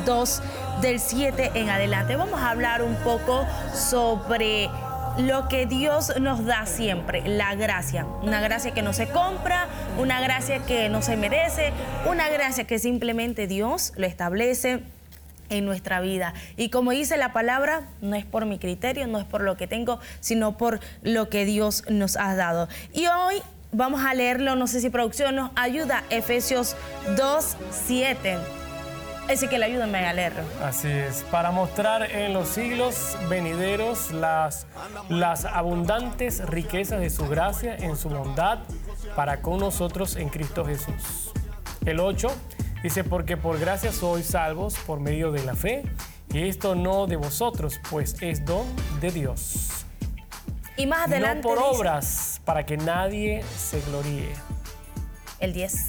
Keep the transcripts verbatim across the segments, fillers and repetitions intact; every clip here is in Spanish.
dos, del siete en adelante. Vamos a hablar un poco sobre lo que Dios nos da siempre, la gracia. Una gracia que no se compra, una gracia que no se merece, una gracia que simplemente Dios lo establece en nuestra vida. Y como dice la palabra, no es por mi criterio, no es por lo que tengo, sino por lo que Dios nos ha dado. Y hoy vamos a leerlo, no sé si producción nos ayuda, Efesios dos, siete. Así que le ayúdenme a leerlo. Así es, para mostrar en los siglos venideros las, las abundantes riquezas de su gracia en su bondad para con nosotros en Cristo Jesús. El ocho dice, porque por gracia sois salvos por medio de la fe, y esto no de vosotros, pues es don de Dios. Y más adelante no por dice, obras, para que nadie se gloríe. El diez.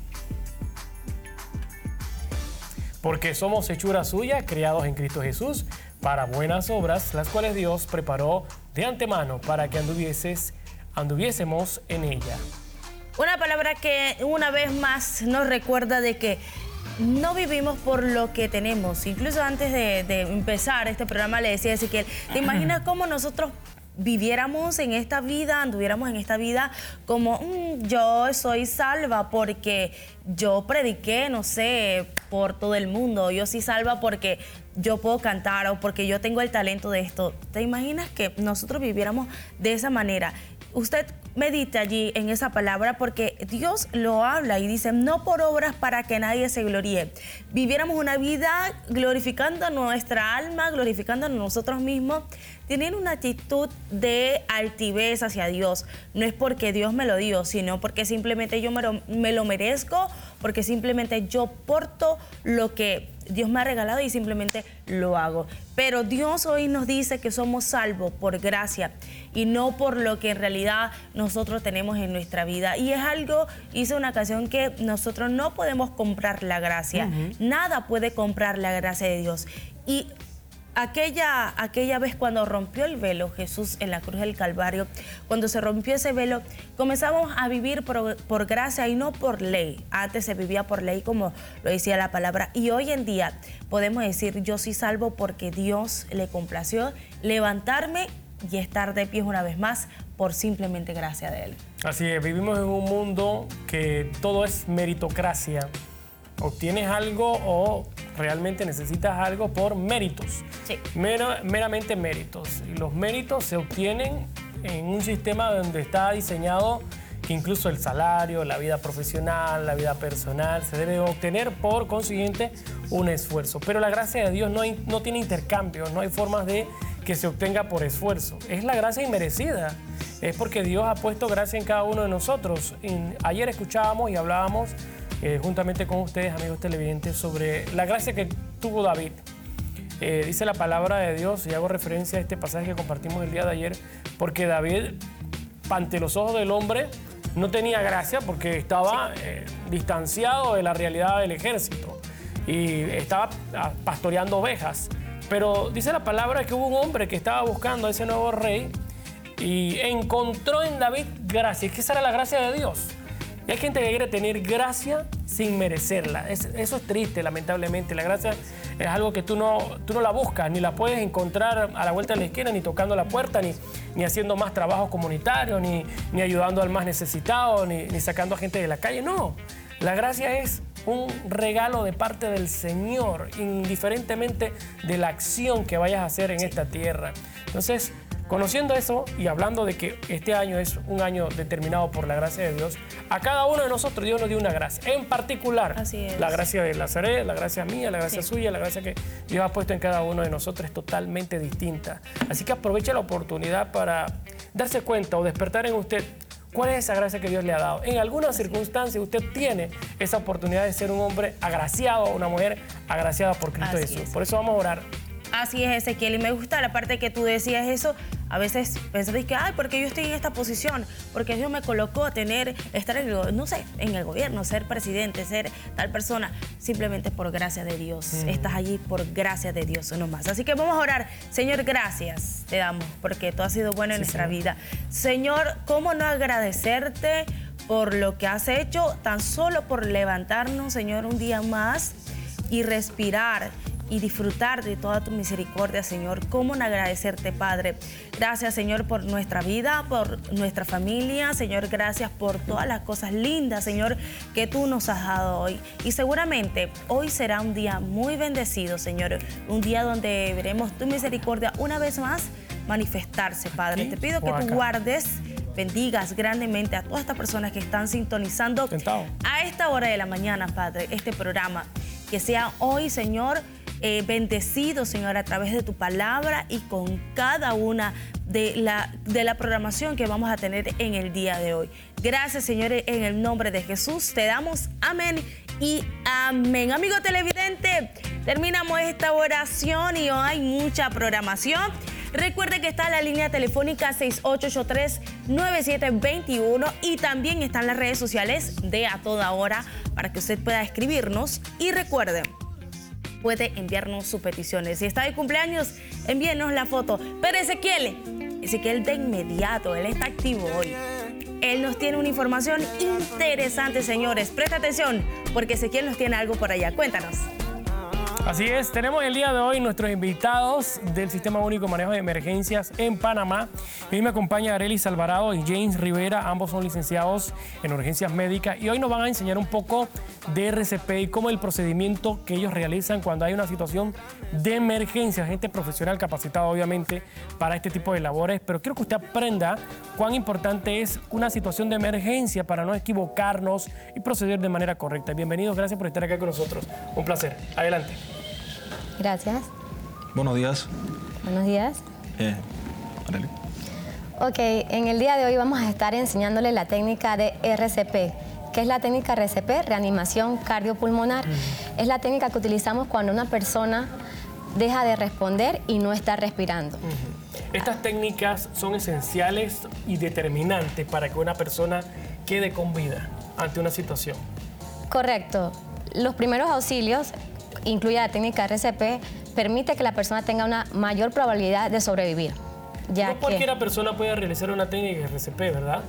Porque somos hechura suya, creados en Cristo Jesús, para buenas obras, las cuales Dios preparó de antemano para que anduvieses, anduviésemos en ella. Una palabra que una vez más nos recuerda de que no vivimos por lo que tenemos. Incluso antes de, de empezar este programa le decía a Ezequiel, ¿te imaginas cómo nosotros viviéramos en esta vida, anduviéramos en esta vida como mmm, yo soy salva porque yo prediqué, no sé, por todo el mundo, yo soy salva porque yo puedo cantar o porque yo tengo el talento de esto? ¿Te imaginas que nosotros viviéramos de esa manera? Usted medite allí en esa palabra porque Dios lo habla y dice, no por obras para que nadie se gloríe. Viviéramos una vida glorificando nuestra alma, glorificando a nosotros mismos, teniendo una actitud de altivez hacia Dios. No es porque Dios me lo dio, sino porque simplemente yo me lo, me lo merezco, porque simplemente yo porto lo que Dios me ha regalado y simplemente lo hago. Pero Dios hoy nos dice que somos salvos por gracia y no por lo que en realidad nosotros tenemos en nuestra vida. Y es algo, hice una canción que nosotros no podemos comprar la gracia. Uh-huh. Nada puede comprar la gracia de Dios. Y Aquella, aquella vez cuando rompió el velo Jesús en la cruz del Calvario, cuando se rompió ese velo, comenzamos a vivir por, por gracia y no por ley. Antes se vivía por ley, como lo decía la palabra, y hoy en día podemos decir, yo soy salvo porque Dios le complació levantarme y estar de pie una vez más por simplemente gracia de Él. Así es, vivimos en un mundo que todo es meritocracia. Obtienes algo o realmente necesitas algo por méritos. Sí. Mer- meramente méritos. Y los méritos se obtienen en un sistema donde está diseñado que incluso el salario, la vida profesional, la vida personal se debe obtener por consiguiente un esfuerzo. Pero la gracia de Dios no, hay, no tiene intercambios, no hay formas de que se obtenga por esfuerzo. Es la gracia inmerecida. Es porque Dios ha puesto gracia en cada uno de nosotros. Y ayer escuchábamos y hablábamos Eh, juntamente con ustedes, amigos televidentes, sobre la gracia que tuvo David. Eh, dice la palabra de Dios, y hago referencia a este pasaje que compartimos el día de ayer, porque David, ante los ojos del hombre, no tenía gracia porque estaba eh, distanciado de la realidad del ejército y estaba pastoreando ovejas. Pero dice la palabra que hubo un hombre que estaba buscando a ese nuevo rey y encontró en David gracia. ¿Y qué será la gracia de Dios? Y hay gente que quiere tener gracia sin merecerla. Es, eso es triste, lamentablemente. La gracia es algo que tú no, tú no la buscas, ni la puedes encontrar a la vuelta de la esquina, ni tocando la puerta, ni, ni haciendo más trabajos comunitarios, ni, ni ayudando al más necesitado, ni, ni sacando a gente de la calle. No, la gracia es un regalo de parte del Señor, indiferentemente de la acción que vayas a hacer en esta tierra. Entonces, conociendo eso y hablando de que este año es un año determinado por la gracia de Dios, a cada uno de nosotros Dios nos dio una gracia. En particular, la gracia de Nazaret, la gracia mía, la gracia sí. suya, la gracia que Dios ha puesto en cada uno de nosotros es totalmente distinta. Así que aproveche la oportunidad para darse cuenta o despertar en usted cuál es esa gracia que Dios le ha dado. En alguna circunstancia usted tiene esa oportunidad de ser un hombre agraciado o una mujer agraciada por Cristo Así Jesús. Es. Por eso vamos a orar. Así es, Ezequiel, y me gusta la parte que tú decías eso. A veces pensáis que, ay, porque yo estoy en esta posición, porque Dios me colocó a tener, estar en el, no sé, en el gobierno, ser presidente, ser tal persona, simplemente por gracia de Dios. Mm. Estás allí por gracia de Dios nomás. Así que vamos a orar. Señor, gracias te damos, porque tú has sido bueno en sí, nuestra señor. vida. Señor, ¿cómo no agradecerte por lo que has hecho, tan solo por levantarnos, Señor, un día más? y respirar y disfrutar de toda tu misericordia, Señor. ¿Cómo no agradecerte, Padre? Gracias, Señor, por nuestra vida, por nuestra familia. Señor, gracias por todas las cosas lindas, Señor, que tú nos has dado hoy. Y seguramente hoy será un día muy bendecido, Señor. Un día donde veremos tu misericordia una vez más manifestarse, Padre. Te pido que tú guardes, bendigas grandemente a todas estas personas que están sintonizando Sentado. a esta hora de la mañana, Padre, este programa. Que sea hoy, Señor, eh, bendecido, Señor, a través de tu palabra y con cada una de la, de la programación que vamos a tener en el día de hoy. Gracias, Señor, en el nombre de Jesús. Te damos amén y amén. Amigo televidente, terminamos esta oración y hoy hay mucha programación. Recuerde que está la línea telefónica seis ocho ocho tres, nueve siete dos uno y también están las redes sociales de A Toda Hora para que usted pueda escribirnos. Y recuerde, puede enviarnos sus peticiones. Si está de cumpleaños, envíenos la foto. Pero Ezequiel, Ezequiel de inmediato, él está activo hoy. Él nos tiene una información interesante, señores. Presta atención, porque Ezequiel nos tiene algo por allá. Cuéntanos. Así es, tenemos el día de hoy nuestros invitados del Sistema Único de Manejo de Emergencias en Panamá. Hoy me acompaña Arelis Alvarado y James Rivera, ambos son licenciados en urgencias médicas y hoy nos van a enseñar un poco de R C P y cómo el procedimiento que ellos realizan cuando hay una situación de emergencia. Gente profesional capacitada obviamente para este tipo de labores, pero quiero que usted aprenda cuán importante es una situación de emergencia para no equivocarnos y proceder de manera correcta. Bienvenidos, gracias por estar acá con nosotros. Un placer. Adelante. Gracias. Buenos días. Buenos días. Eh, Arely. Ok, en el día de hoy vamos a estar enseñándole la técnica de R C P. ¿Qué es la técnica R C P? Reanimación cardiopulmonar. Uh-huh. Es la técnica que utilizamos cuando una persona deja de responder y no está respirando. Uh-huh. Estas técnicas son esenciales y determinantes para que una persona quede con vida ante una situación. Correcto. Los primeros auxilios, incluye la técnica R C P, permite que la persona tenga una mayor probabilidad de sobrevivir. Ya no cualquiera que, persona puede realizar una técnica R C P, ¿verdad?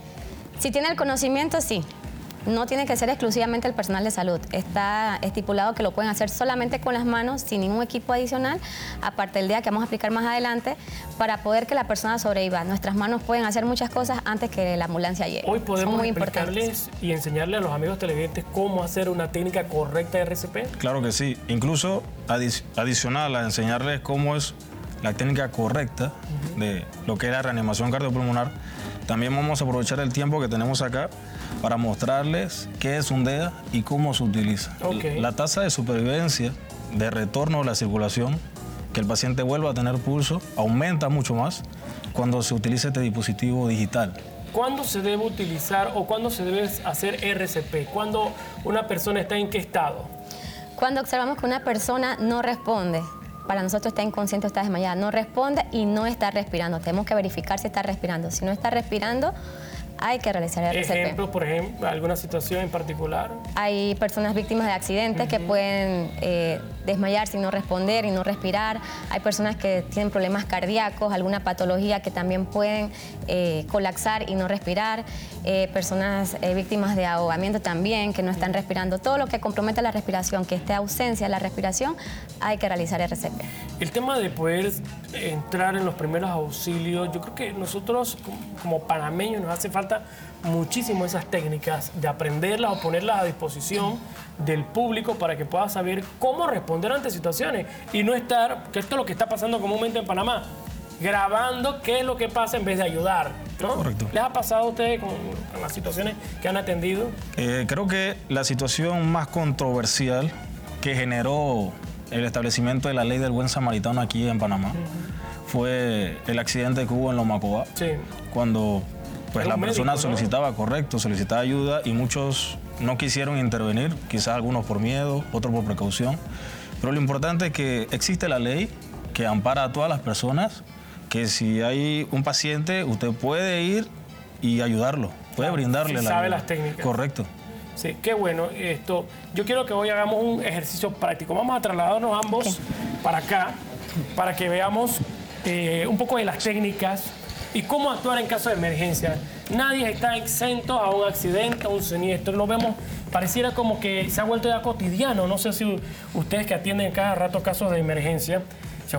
Si tiene el conocimiento, sí. No tiene que ser exclusivamente el personal de salud. Está estipulado que lo pueden hacer solamente con las manos, sin ningún equipo adicional, aparte del día que vamos a explicar más adelante, para poder que la persona sobreviva. Nuestras manos pueden hacer muchas cosas antes que la ambulancia llegue. Hoy podemos explicarles y enseñarles a los amigos televidentes cómo hacer una técnica correcta de R C P. Claro que sí. Incluso adic adicional a enseñarles cómo es la técnica correcta uh-huh. de lo que es la reanimación cardiopulmonar, también vamos a aprovechar el tiempo que tenemos acá para mostrarles qué es un D E A y cómo se utiliza. Okay. La tasa de supervivencia, de retorno a la circulación, que el paciente vuelva a tener pulso, aumenta mucho más cuando se utiliza este dispositivo digital. ¿Cuándo se debe utilizar o cuándo se debe hacer R C P? ¿Cuándo una persona está en qué estado? Cuando observamos que una persona no responde. Para nosotros está inconsciente o está desmayada, no responde y no está respirando. Tenemos que verificar si está respirando. Si no está respirando, hay que realizar el R C P. ¿Ejemplos, por ejemplo, alguna situación en particular? Hay personas víctimas de accidentes uh-huh. que pueden eh, desmayar sin no responder y no respirar. Hay personas que tienen problemas cardíacos, alguna patología que también pueden eh, colapsar y no respirar. Eh, personas eh, víctimas de ahogamiento también, que no están respirando. Todo lo que compromete la respiración, que esté ausencia de la respiración, hay que realizar R C P. El tema de poder entrar en los primeros auxilios, yo creo que nosotros como, como panameños nos hace falta muchísimo esas técnicas, de aprenderlas o ponerlas a disposición del público para que pueda saber cómo responder ante situaciones y no estar, que esto es lo que está pasando comúnmente en Panamá, grabando qué es lo que pasa en vez de ayudar, ¿no? Correcto. ¿Les ha pasado a ustedes con, con las situaciones que han atendido? Eh, creo que la situación más controversial que generó el establecimiento de la ley del buen samaritano aquí en Panamá uh-huh. fue el accidente que hubo en Lomacobá, sí. cuando pues, la persona médico, solicitaba, ¿no? correcto, solicitaba ayuda y muchos no quisieron intervenir, quizás algunos por miedo, otros por precaución. Pero lo importante es que existe la ley que ampara a todas las personas, que si hay un paciente, usted puede ir y ayudarlo, puede claro, brindarle si la sabe ayuda. las técnicas. Correcto. Sí, qué bueno. Esto, yo quiero que hoy hagamos un ejercicio práctico. Vamos a trasladarnos ambos okay. para acá, para que veamos eh, un poco de las técnicas y cómo actuar en caso de emergencia. Nadie está exento a un accidente, a un siniestro. Lo vemos pareciera como que se ha vuelto ya cotidiano. No sé si ustedes que atienden cada rato casos de emergencia,